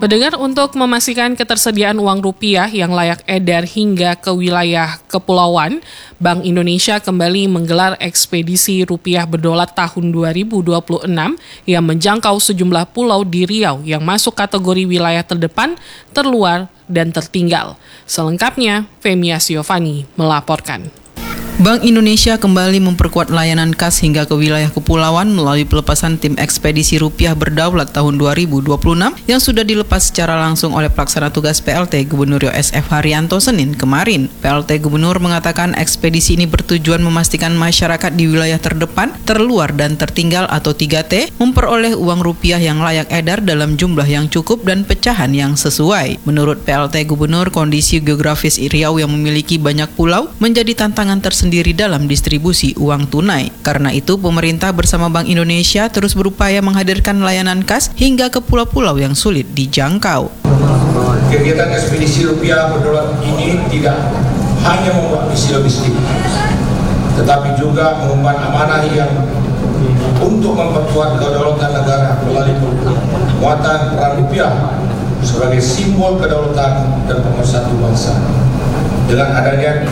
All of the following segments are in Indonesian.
Pendengar, untuk memastikan ketersediaan uang rupiah yang layak edar hingga ke wilayah kepulauan, Bank Indonesia kembali menggelar ekspedisi rupiah berdaulat tahun 2026 yang menjangkau sejumlah pulau di Riau yang masuk kategori wilayah terdepan, terluar, dan tertinggal. Selengkapnya, Femi Asiovani melaporkan. Bank Indonesia kembali memperkuat layanan kas hingga ke wilayah kepulauan melalui pelepasan tim ekspedisi rupiah berdaulat tahun 2026 yang sudah dilepas secara langsung oleh pelaksana tugas PLT Gubernur Riau SF Haryanto Senin kemarin. PLT Gubernur mengatakan ekspedisi ini bertujuan memastikan masyarakat di wilayah terdepan, terluar, dan tertinggal atau 3T memperoleh uang rupiah yang layak edar dalam jumlah yang cukup dan pecahan yang sesuai. Menurut PLT Gubernur, kondisi geografis Riau yang memiliki banyak pulau menjadi tantangan tersendiri dalam distribusi uang tunai. Karena itu, pemerintah bersama Bank Indonesia terus berupaya menghadirkan layanan kas hingga ke pulau-pulau yang sulit dijangkau. Kegiatan ekspedisi rupiah berdaulat ini tidak hanya membuat misi logistik, tetapi juga mengemban amanah yang untuk memperkuat kedaulatan negara melalui penguatan peran rupiah sebagai simbol kedaulatan dan pemersatu bangsa. Dengan adanya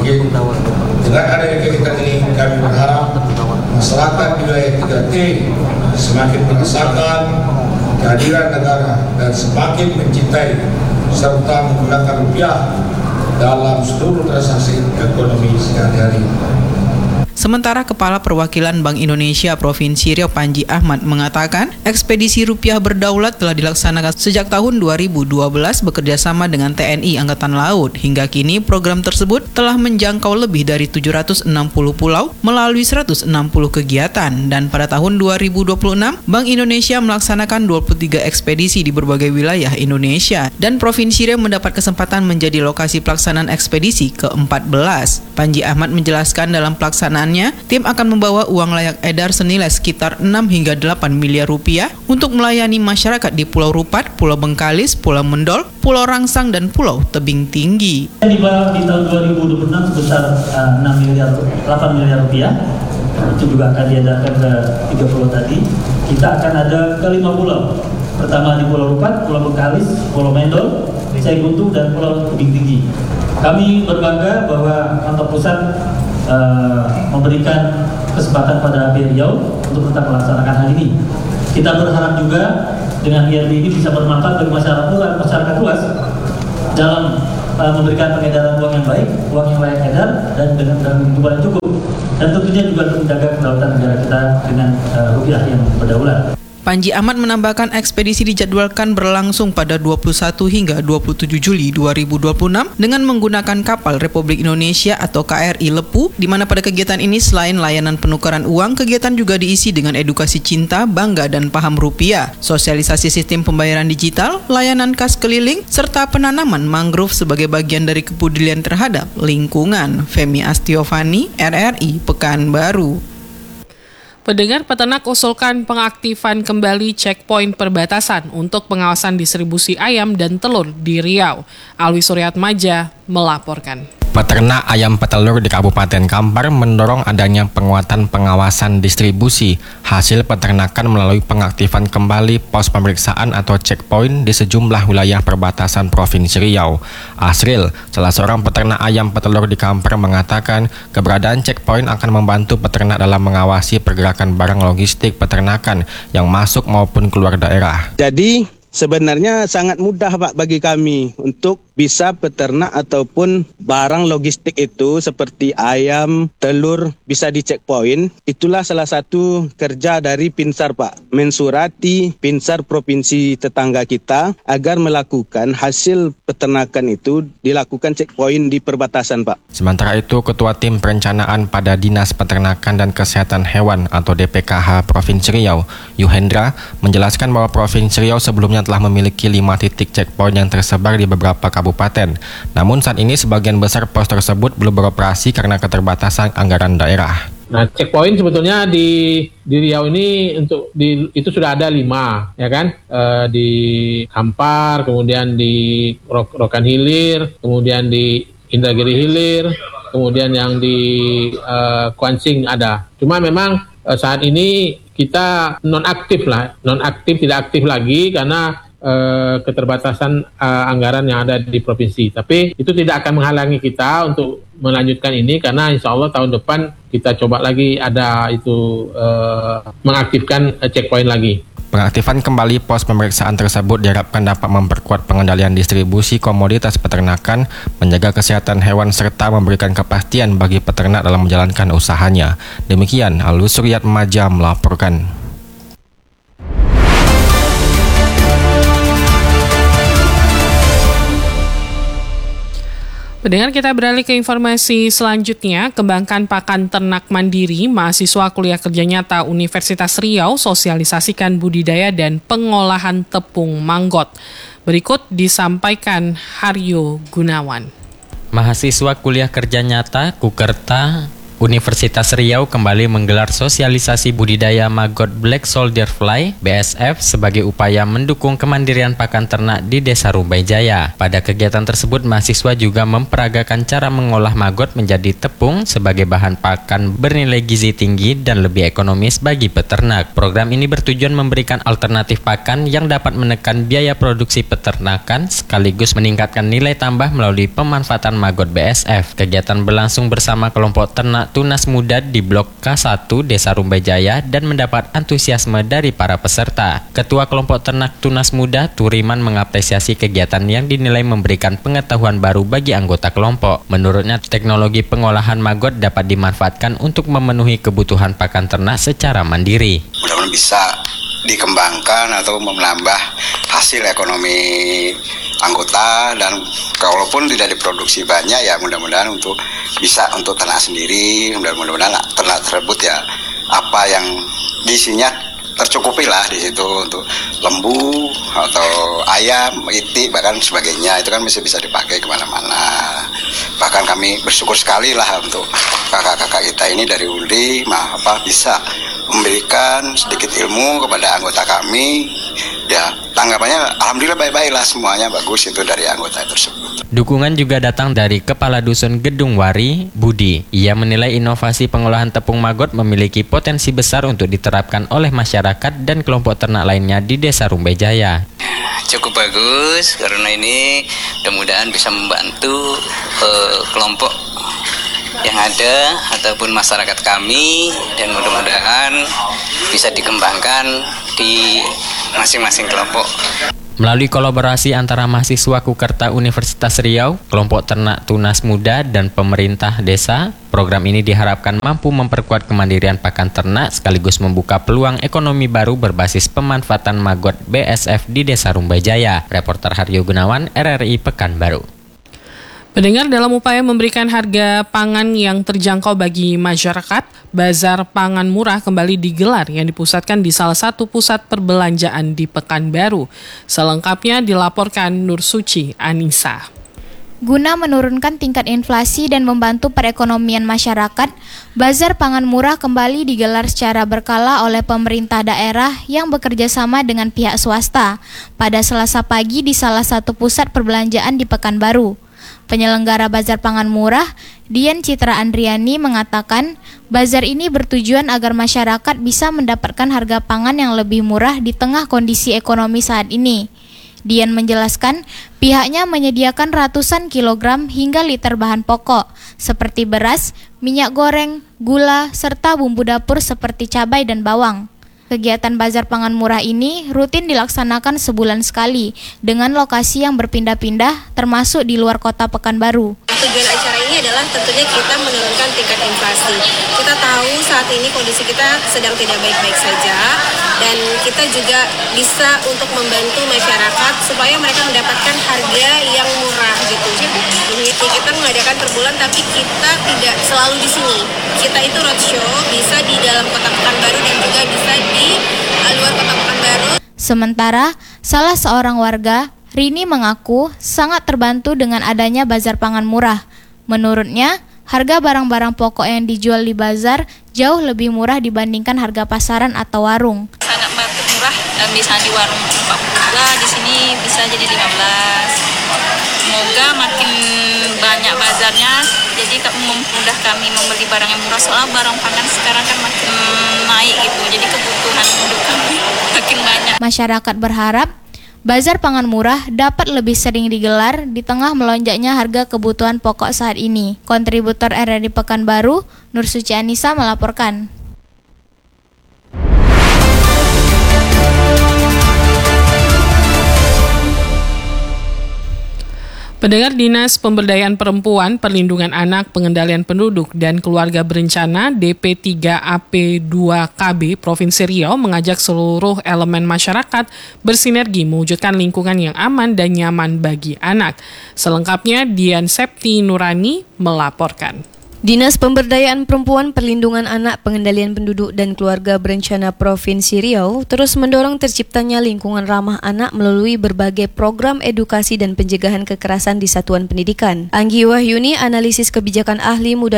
kegiatan ini, kami berharap masyarakat di wilayah 3T semakin merasakan kehadiran negara dan semakin mencintai serta menggunakan rupiah dalam seluruh transaksi ekonomi sehari-hari. Sementara Kepala Perwakilan Bank Indonesia Provinsi Riau Panji Ahmad mengatakan ekspedisi rupiah berdaulat telah dilaksanakan sejak tahun 2012 bekerjasama dengan TNI Angkatan Laut. Hingga kini program tersebut telah menjangkau lebih dari 760 pulau melalui 160 kegiatan. Dan pada tahun 2026, Bank Indonesia melaksanakan 23 ekspedisi di berbagai wilayah Indonesia. Dan Provinsi Riau mendapat kesempatan menjadi lokasi pelaksanaan ekspedisi ke-14. Panji Ahmad menjelaskan dalam pelaksanaan tim akan membawa uang layak edar senilai sekitar 6 hingga 8 miliar rupiah untuk melayani masyarakat di Pulau Rupat, Pulau Bengkalis, Pulau Mendol, Pulau Rangsang, dan Pulau Tebing Tinggi. Tiba di tahun 2026 sebesar 8 miliar rupiah, itu juga akan diedarkan ke 3 pulau tadi. Kita akan ada ke 5 pulau. Pertama di Pulau Rupat, Pulau Bengkalis, Pulau Mendol, Saiguntung, dan Pulau Tebing Tinggi. Kami berbangga bahwa kantor pusat memberikan kesempatan pada HPI Riau untuk tetap melaksanakan hal ini. Kita berharap juga dengan IRB ini bisa bermanfaat bagi masyarakat luas dalam memberikan pengedaran uang yang baik, uang yang layak edar, dan dengan jumlah yang cukup. Dan tentunya juga untuk menjaga kedaulatan negara kita dengan rupiah yang berdaulat. Panji Ahmad menambahkan ekspedisi dijadwalkan berlangsung pada 21 hingga 27 Juli 2026 dengan menggunakan kapal Republik Indonesia atau KRI Lepu, di mana pada kegiatan ini selain layanan penukaran uang, kegiatan juga diisi dengan edukasi cinta, bangga, dan paham rupiah, sosialisasi sistem pembayaran digital, layanan kas keliling, serta penanaman mangrove sebagai bagian dari kepedulian terhadap lingkungan. Femi Asiovani, RRI Pekanbaru. Pendengar, peternak usulkan pengaktifan kembali checkpoint perbatasan untuk pengawasan distribusi ayam dan telur di Riau. Alwi Suryatmaja melaporkan. Peternak ayam petelur di Kabupaten Kampar mendorong adanya penguatan pengawasan distribusi hasil peternakan melalui pengaktifan kembali pos pemeriksaan atau checkpoint di sejumlah wilayah perbatasan Provinsi Riau. Asril, salah seorang peternak ayam petelur di Kampar, mengatakan keberadaan checkpoint akan membantu peternak dalam mengawasi pergerakan barang logistik peternakan yang masuk maupun keluar daerah. Jadi sebenarnya sangat mudah Pak bagi kami untuk bisa peternak ataupun barang logistik itu seperti ayam, telur bisa di checkpoint. Itulah salah satu kerja dari Pinsar Pak, mensurati Pinsar provinsi tetangga kita agar melakukan hasil peternakan itu dilakukan checkpoint di perbatasan Pak. Sementara itu, Ketua Tim Perencanaan pada Dinas Peternakan dan Kesehatan Hewan atau DPKH Provinsi Riau, Yuhendra, menjelaskan bahwa Provinsi Riau sebelumnya telah memiliki 5 titik checkpoint yang tersebar di beberapa kabupaten. Namun saat ini sebagian besar pos tersebut belum beroperasi karena keterbatasan anggaran daerah. Nah, checkpoint sebetulnya di Riau ini itu sudah ada 5, ya kan? Di Kampar, kemudian di Rokan Hilir, kemudian di Indragiri Hilir, kemudian yang di Kuansing ada. Cuma memang saat ini kita non aktif, tidak aktif lagi karena keterbatasan anggaran yang ada di provinsi. Tapi itu tidak akan menghalangi kita untuk melanjutkan ini, karena insya Allah tahun depan kita coba lagi ada itu mengaktifkan checkpoint lagi. Pengaktifan kembali pos pemeriksaan tersebut diharapkan dapat memperkuat pengendalian distribusi komoditas peternakan, menjaga kesehatan hewan serta memberikan kepastian bagi peternak dalam menjalankan usahanya. Demikian Alus Suryat Maja melaporkan. Pendengar, kita beralih ke informasi selanjutnya. Kembangkan pakan ternak mandiri, mahasiswa kuliah kerja nyata Universitas Riau sosialisasikan budidaya dan pengolahan tepung manggot. Berikut disampaikan Haryo Gunawan. Mahasiswa kuliah kerja nyata Kukerta Universitas Riau kembali menggelar sosialisasi budidaya maggot Black Soldier Fly (BSF) sebagai upaya mendukung kemandirian pakan ternak di Desa Rumbai Jaya. Pada kegiatan tersebut, mahasiswa juga memperagakan cara mengolah maggot menjadi tepung sebagai bahan pakan bernilai gizi tinggi dan lebih ekonomis bagi peternak. Program ini bertujuan memberikan alternatif pakan yang dapat menekan biaya produksi peternakan sekaligus meningkatkan nilai tambah melalui pemanfaatan maggot BSF. Kegiatan berlangsung bersama kelompok ternak tunas muda di Blok K1 Desa Rumbai Jaya dan mendapat antusiasme dari para peserta. Ketua kelompok ternak tunas muda Turiman mengapresiasi kegiatan yang dinilai memberikan pengetahuan baru bagi anggota kelompok. Menurutnya, teknologi pengolahan maggot dapat dimanfaatkan untuk memenuhi kebutuhan pakan ternak secara mandiri. Mudah-mudahan bisa dikembangkan atau menambah hasil ekonomi anggota, dan kalaupun tidak diproduksi banyak ya mudah-mudahan bisa untuk ternak sendiri. Mudah-mudahan ternak tersebut ya apa yang isinya tercukupi lah di situ untuk lembu atau ayam, itik bahkan sebagainya, itu kan bisa dipakai kemana-mana. Bahkan kami bersyukur sekali lah untuk kakak-kakak kita ini dari UNRI bisa memberikan sedikit ilmu kepada anggota kami. Ya, tanggapannya alhamdulillah baik-baik lah, semuanya bagus itu dari anggota tersebut. Dukungan juga datang dari Kepala Dusun Gedung Wari, Budi. Ia menilai inovasi pengolahan tepung maggot memiliki potensi besar untuk diterapkan oleh masyarakat dan kelompok ternak lainnya di Desa Rumbai Jaya. Cukup bagus karena ini mudah-mudahan bisa membantu kelompok yang ada ataupun masyarakat kami, dan mudah-mudahan bisa dikembangkan di masing-masing kelompok. Melalui kolaborasi antara mahasiswa Kukerta Universitas Riau, kelompok ternak tunas muda, dan pemerintah desa, program ini diharapkan mampu memperkuat kemandirian pakan ternak sekaligus membuka peluang ekonomi baru berbasis pemanfaatan maggot BSF di Desa Rumbai Jaya. Reporter Haryo Gunawan, RRI Pekanbaru. Pendengar, dalam upaya memberikan harga pangan yang terjangkau bagi masyarakat, Bazar Pangan Murah kembali digelar yang dipusatkan di salah satu pusat perbelanjaan di Pekanbaru. Selengkapnya dilaporkan Nur Suci Anissa. Guna menurunkan tingkat inflasi dan membantu perekonomian masyarakat, Bazar Pangan Murah kembali digelar secara berkala oleh pemerintah daerah yang bekerja sama dengan pihak swasta pada Selasa pagi di salah satu pusat perbelanjaan di Pekanbaru. Penyelenggara Bazar Pangan Murah, Dian Citra Andriani, mengatakan bazar ini bertujuan agar masyarakat bisa mendapatkan harga pangan yang lebih murah di tengah kondisi ekonomi saat ini. Dian menjelaskan pihaknya menyediakan ratusan kilogram hingga liter bahan pokok seperti beras, minyak goreng, gula, serta bumbu dapur seperti cabai dan bawang. Kegiatan Bazar Pangan Murah ini rutin dilaksanakan sebulan sekali dengan lokasi yang berpindah-pindah termasuk di luar kota Pekanbaru. Tujuan acara ini adalah tentunya kita menurunkan tingkat inflasi. Kita tahu saat ini kondisi kita sedang tidak baik-baik saja, dan kita juga bisa untuk membantu masyarakat supaya mereka mendapatkan harga yang murah gitu. Jadi kita mengadakan per bulan, tapi kita tidak selalu di sini. Kita itu roadshow bisa di dalam kota Pekanbaru dan juga bisa di luar kota Pekanbaru. Sementara salah seorang warga, Rini, mengaku sangat terbantu dengan adanya Bazar Pangan Murah. Menurutnya, harga barang-barang pokok yang dijual di bazar jauh lebih murah dibandingkan harga pasaran atau warung. Sangat murah, misalnya di warung 40, di sini bisa jadi 15. Semoga makin banyak bazarnya, jadi memudahkan kami membeli barang yang murah, soalnya barang pangan sekarang kan makin naik gitu, jadi kebutuhan hidup kami makin banyak. Masyarakat berharap Bazar pangan murah dapat lebih sering digelar di tengah melonjaknya harga kebutuhan pokok saat ini. Kontributor RRI Pekanbaru, Nur Suci Anissa melaporkan. Pendengar, Dinas Pemberdayaan Perempuan, Perlindungan Anak, Pengendalian Penduduk, dan Keluarga Berencana DP3AP2KB Provinsi Riau mengajak seluruh elemen masyarakat bersinergi mewujudkan lingkungan yang aman dan nyaman bagi anak. Selengkapnya, Dian Septi Nurani melaporkan. Dinas Pemberdayaan Perempuan, Perlindungan Anak, Pengendalian Penduduk, dan Keluarga Berencana Provinsi Riau terus mendorong terciptanya lingkungan ramah anak melalui berbagai program edukasi dan pencegahan kekerasan di satuan pendidikan. Anggi Wahyuni, analisis kebijakan ahli muda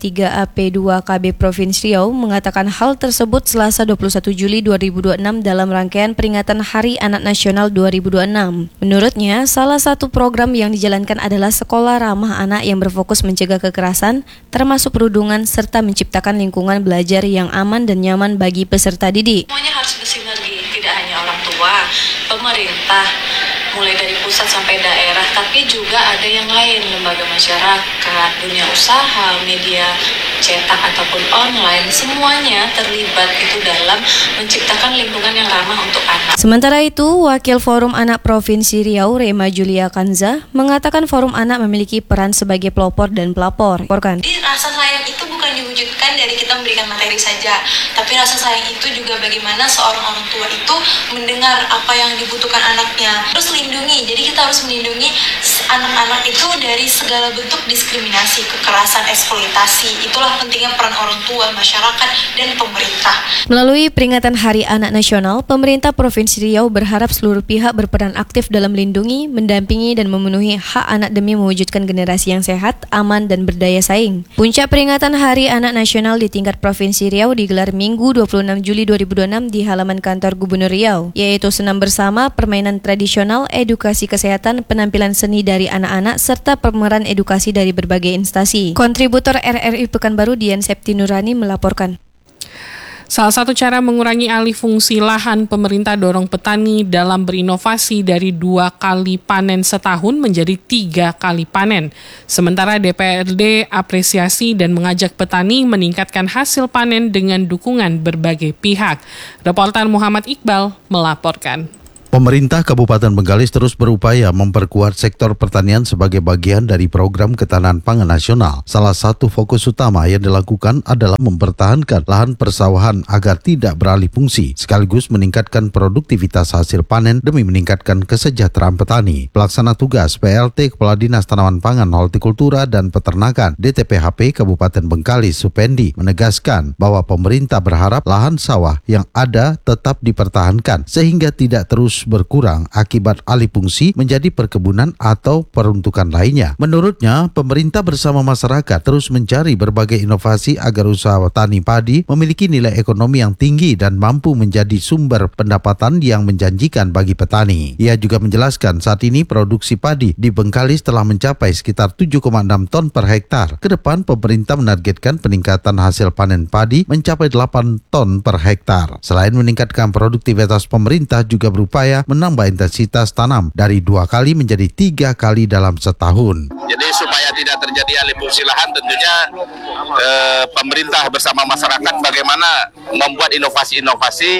DP3AP2KB Provinsi Riau, mengatakan hal tersebut Selasa 21 Juli 2026 dalam rangkaian peringatan Hari Anak Nasional 2026. Menurutnya, salah satu program yang dijalankan adalah Sekolah Ramah Anak yang berfokus mencegah kekerasan, termasuk perundungan serta menciptakan lingkungan belajar yang aman dan nyaman bagi peserta didik. Semuanya harus bersinergi, tidak hanya orang tua, pemerintah, mulai dari pusat sampai daerah, tapi juga ada yang lain, lembaga masyarakat, dunia usaha, media cetak ataupun online, semuanya terlibat itu dalam menciptakan lingkungan yang ramah untuk anak. Sementara itu, Wakil Forum Anak Provinsi Riau, Rema Julia Kanza, mengatakan Forum Anak memiliki peran sebagai pelopor dan pelapor. Jadi rasa sayang itu bukan diwujudkan dari kita memberikan materi saja, tapi rasa sayang itu juga bagaimana seorang orang tua itu mendengar apa yang dibutuhkan anaknya, terus lindungi. Jadi kita harus melindungi anak-anak itu dari segala bentuk diskriminasi, kekerasan, eksploitasi. Itulah pentingnya peran orang tua, masyarakat, dan pemerintah. Melalui peringatan Hari Anak Nasional, pemerintah Provinsi Riau berharap seluruh pihak berperan aktif dalam melindungi, mendampingi, dan memenuhi hak anak demi mewujudkan generasi yang sehat, aman, dan berdaya saing. Puncak peringatan Hari Anak Nasional di tingkat Provinsi Riau digelar Minggu 26 Juli 2026 di halaman kantor Gubernur Riau, yaitu senam bersama, permainan tradisional, edukasi kesehatan, penampilan seni dari anak-anak, serta pemeran edukasi dari berbagai instansi. Kontributor RRI Pekanbaru, Dian Septi Nurani melaporkan. Salah satu cara mengurangi alih fungsi lahan, pemerintah dorong petani dalam berinovasi dari 2 kali panen setahun menjadi 3 kali panen. Sementara DPRD apresiasi dan mengajak petani meningkatkan hasil panen dengan dukungan berbagai pihak. Reporter Muhammad Iqbal melaporkan. Pemerintah Kabupaten Bengkalis terus berupaya memperkuat sektor pertanian sebagai bagian dari program ketahanan pangan nasional. Salah satu fokus utama yang dilakukan adalah mempertahankan lahan persawahan agar tidak beralih fungsi, sekaligus meningkatkan produktivitas hasil panen demi meningkatkan kesejahteraan petani. Pelaksana tugas PLT Kepala Dinas Tanaman Pangan, Hortikultura dan Peternakan DTPHP Kabupaten Bengkalis, Supendi, menegaskan bahwa pemerintah berharap lahan sawah yang ada tetap dipertahankan sehingga tidak terus berkurang akibat alih fungsi menjadi perkebunan atau peruntukan lainnya. Menurutnya, pemerintah bersama masyarakat terus mencari berbagai inovasi agar usaha tani padi memiliki nilai ekonomi yang tinggi dan mampu menjadi sumber pendapatan yang menjanjikan bagi petani. Ia juga menjelaskan saat ini produksi padi di Bengkalis telah mencapai sekitar 7,6 ton per hektar. Kedepan, pemerintah menargetkan peningkatan hasil panen padi mencapai 8 ton per hektar. Selain meningkatkan produktivitas, pemerintah juga berupaya menambah intensitas tanam dari 2 kali menjadi 3 kali dalam setahun. Jadi supaya tidak terjadi alih fungsi lahan, tentunya pemerintah bersama masyarakat bagaimana membuat inovasi-inovasi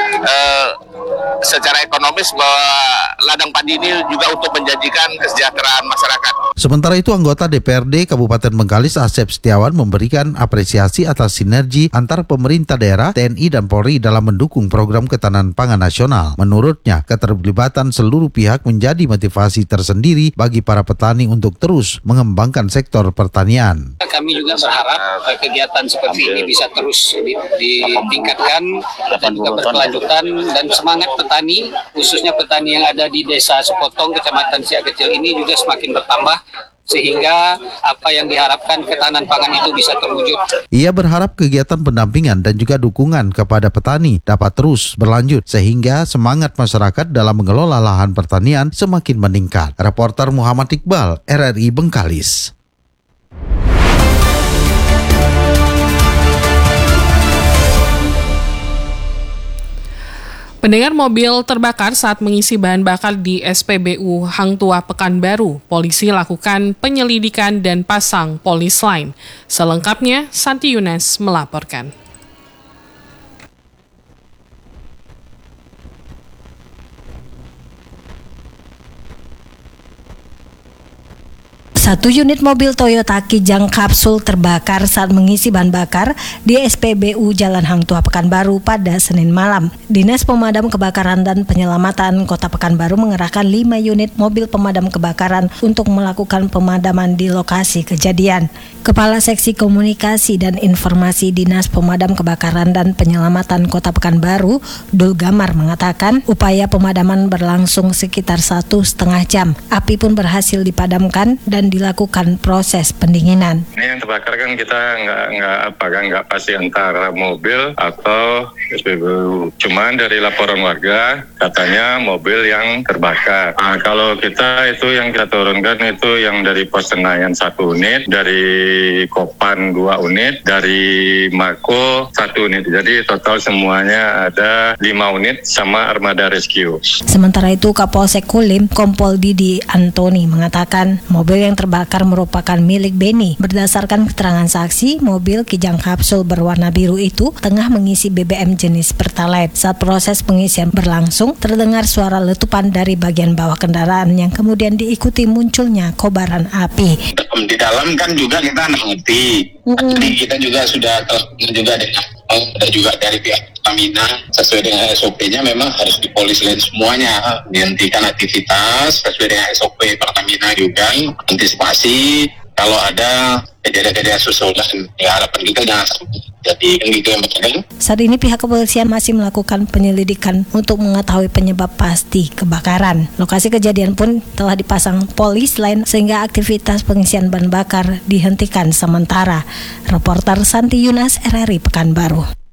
secara ekonomis bahwa ladang padi ini juga untuk menjanjikan kesejahteraan masyarakat. Sementara itu, anggota DPRD Kabupaten Bengkalis Asep Setiawan memberikan apresiasi atas sinergi antar pemerintah daerah, TNI, dan Polri dalam mendukung program ketahanan pangan nasional. Menurutnya, keterlibatan seluruh pihak menjadi motivasi tersendiri bagi para petani untuk terus mengembangkan sektor pertanian. Kami juga berharap kegiatan seperti ini bisa terus ditingkatkan dan juga berkelanjutan, dan semangat petani, khususnya petani yang ada di Desa Sepotong, Kecamatan Siak Kecil ini juga semakin bertambah, sehingga apa yang diharapkan ketahanan pangan itu bisa terwujud. Ia berharap kegiatan pendampingan dan juga dukungan kepada petani dapat terus berlanjut sehingga semangat masyarakat dalam mengelola lahan pertanian semakin meningkat. Reporter Muhammad Iqbal, RRI Bengkalis. Pendengar, mobil terbakar saat mengisi bahan bakar di SPBU Hang Tuah Pekanbaru. Polisi lakukan penyelidikan dan pasang polis lain. Selengkapnya, Santi Yunes melaporkan. Satu unit mobil Toyota Kijang Kapsul terbakar saat mengisi bahan bakar di SPBU Jalan Hang Tuah Pekanbaru pada Senin malam. Dinas Pemadam Kebakaran dan Penyelamatan Kota Pekanbaru mengerahkan 5 unit mobil pemadam kebakaran untuk melakukan pemadaman di lokasi kejadian. Kepala Seksi Komunikasi dan Informasi Dinas Pemadam Kebakaran dan Penyelamatan Kota Pekanbaru, Dul Gamar, mengatakan upaya pemadaman berlangsung sekitar 1,5 jam. Api pun berhasil dipadamkan dan dilakukan proses pendinginan. Ini yang terbakar kan kita nggak pasti antara mobil atau SPBU. Cuman dari laporan warga katanya mobil yang terbakar. Nah, kalau kita itu yang kita turunkan itu yang dari Pos Senayan 1 unit, dari Kopan 2 unit, dari Mako 1 unit. Jadi total semuanya ada 5 unit sama armada rescue. Sementara itu Kapolsek Kulim Kompol Didi Antoni mengatakan mobil yang terbakar merupakan milik Beni. Berdasarkan keterangan saksi, mobil Kijang Kapsul berwarna biru itu tengah mengisi BBM jenis Pertalite. Saat proses pengisian berlangsung, terdengar suara letupan dari bagian bawah kendaraan yang kemudian diikuti munculnya kobaran api. Di dalam kan juga kita ngerti. Jadi kita juga sudah juga dengan ada juga dari pihak Pertamina sesuai dengan SOP-nya memang harus dipolis lain semuanya, dihentikan aktivitas sesuai dengan SOP Pertamina juga, antisipasi kalau ada kejadian-kejadian susulan. Ya, harapan kita jangan jadi gitu yang betul. Saat ini pihak kepolisian masih melakukan penyelidikan untuk mengetahui penyebab pasti kebakaran. Lokasi kejadian pun telah dipasang polis lain sehingga aktivitas pengisian bahan bakar dihentikan sementara. Reporter Santi Yunas, RRI Pekanbaru.